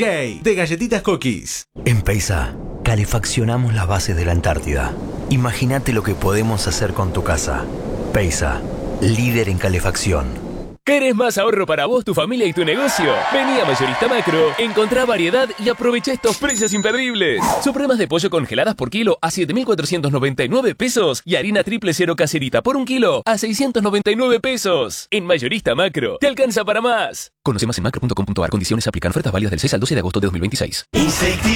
DJ de Galletitas Cookies. En Peisa, calefaccionamos las bases de la Antártida. Imagínate lo que podemos hacer con tu casa. Peisa, líder en calefacción. ¿Querés más ahorro para vos, tu familia y tu negocio? Vení a Mayorista Macro, encontrá variedad y aprovecha estos precios imperdibles. Supremas de pollo congeladas por kilo a 7.499 pesos y harina triple cero caserita por 1 kilo a 699 pesos. En Mayorista Macro, te alcanza para más. Conoce más en macro.com.ar. Condiciones aplican. Ofertas válidas del 6 al 12 de agosto de 2026.